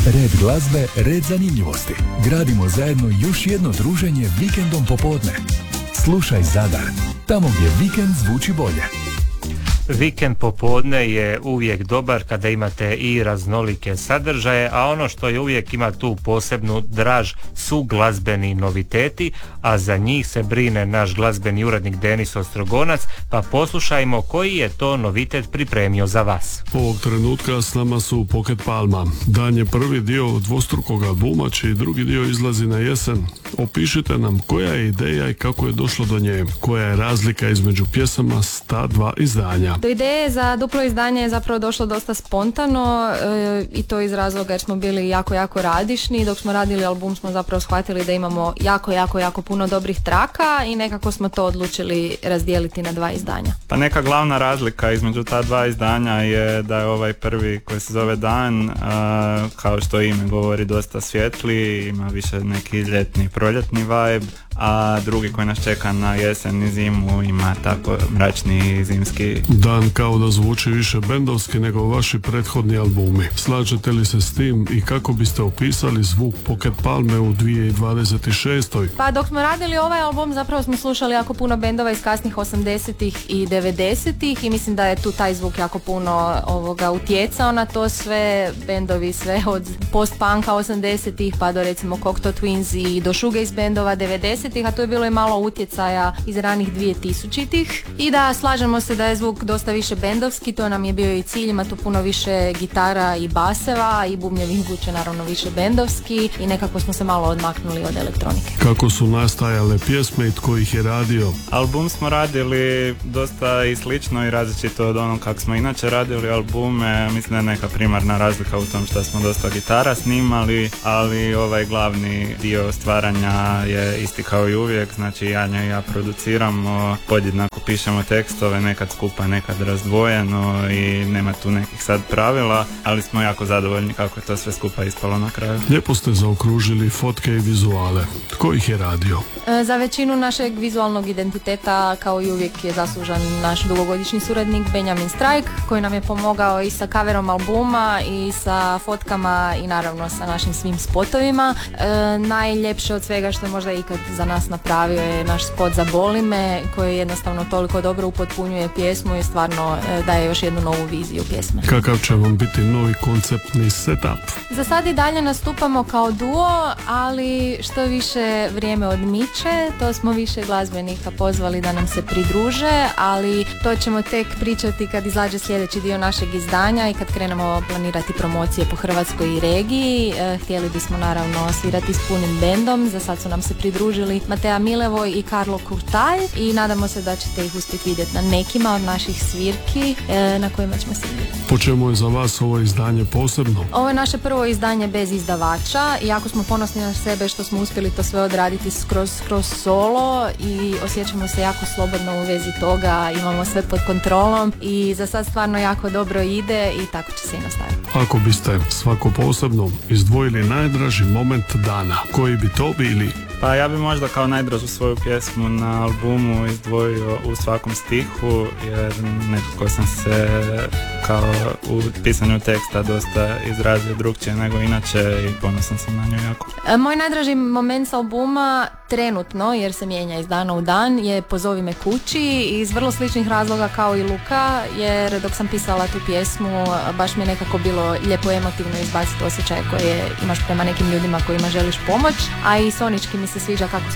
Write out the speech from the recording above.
Red glazbe, red zanimljivosti. Gradimo zajedno još jedno druženje vikendom popodne. Slušaj Zadar, tamo gdje vikend zvuči bolje. Vikend popodne je uvijek dobar kada imate i raznolike sadržaje, a ono što je uvijek ima tu posebnu draž su glazbeni noviteti, a za njih se brine naš glazbeni urednik Denis Ostrogonac, pa poslušajmo koji je to novitet pripremio za vas. Ovog trenutka s nama su Pocket Palma. Dan je prvi dio dvostrukog albuma, čiji drugi dio izlazi na jesen. Opišite nam koja je ideja i kako je došlo do nje, koja je razlika između pjesama s ta dva izdanja. Do ideje za duplo izdanje je zapravo došlo dosta spontano i to iz razloga jer smo bili jako radišni. Dok smo radili album smo zapravo shvatili da imamo jako puno dobrih traka i nekako smo to odlučili razdijeliti na dva izdanja. Pa neka glavna razlika između ta dva izdanja je da je ovaj prvi koji se zove Dan, kao što ime govori, dosta svjetli, ima više neki ljetni, proljetni vibe, a drugi koji nas čeka na jesen i zimu ima tako mračni zimski. Dan kao da zvuči više bendovski nego vaši prethodni albumi. Slažete li se s tim i kako biste opisali zvuk Pocket Palme u 2026. Pa dok smo radili ovaj album zapravo smo slušali jako puno bendova iz kasnih 80-ih i 90-ih i mislim da je tu taj zvuk jako puno utjecao na to. Sve bendovi, sve od post-punka 80-ih pa do recimo Cocteau Twins i do shoegaze bendova 90-ih, a tu je bilo i malo utjecaja iz ranih 2000-ih. I da, slažemo se da je zvuk dosta više bendovski, to nam je bio i cilj, ima tu puno više gitara i baseva i bubnjevi zvuče naravno više bendovski i nekako smo se malo odmaknuli od elektronike. Kako su nastajale pjesme i tko ih je radio? Album smo radili dosta i slično i različito od onog kako smo inače radili albume. Mislim da je neka primarna razlika u tom što smo dosta gitara snimali, ali ovaj glavni dio stvaranja je isti kao i uvijek, znači Anja i ja produciramo, podjednako pišemo tekstove, nekad skupa, nekad razdvojeno i nema tu nekih sad pravila, ali smo jako zadovoljni kako je to sve skupa ispalo na kraju. Lijepo ste zaokružili fotke i vizuale. Tko ih je radio? Za većinu našeg vizualnog identiteta kao i uvijek je zaslužan naš dugogodišnji suradnik Benjamin Strajk, koji nam je pomogao i sa coverom albuma i sa fotkama i naravno sa našim svim spotovima. Najljepše od svega što je možda ikad za nas napravio je naš spot za Boli me, koji jednostavno toliko dobro upotpunjuje pjesmu i stvarno daje još jednu novu viziju pjesme. Kakav će vam biti novi konceptni setup? Za sad i dalje nastupamo kao duo, ali što više vrijeme odmiče, to smo više glazbenika pozvali da nam se pridruže, ali to ćemo tek pričati kad izađe sljedeći dio našeg izdanja i kad krenemo planirati promocije po Hrvatskoj i regiji. Htjeli bismo naravno svirati s punim bendom, za sad su nam se pridružili Matea Milevoj i Karlo Kurtaj i nadamo se da ćete ih uspjeti vidjeti na nekima od naših svirki na kojima ćemo svirati. Po čemu je za vas ovo izdanje posebno? Ovo je naše prvo izdanje bez izdavača i jako smo ponosni na sebe što smo uspjeli to sve odraditi kroz solo i osjećamo se jako slobodno u vezi toga, imamo sve pod kontrolom i za sad stvarno jako dobro ide i tako će se i nastaviti. Ako biste svako posebno izdvojili najdraži moment dana, koji bi to bili? Pa ja bi možda kao najdražu svoju pjesmu na albumu izdvojio U svakom stihu, jer nekako sam se kao u pisanju teksta dosta izrazio drukčije nego inače i ponosan sam na nju jako. Moj najdraži moment s albuma trenutno, jer se mijenja iz dana u dan, je Pozovi me kući iz vrlo sličnih razloga kao i Luka, jer dok sam pisala tu pjesmu baš mi je nekako bilo lijepo emotivno izbaciti osjećaje koje imaš prema nekim ljudima kojima želiš pomoć, a i sonički mi se sviđa kako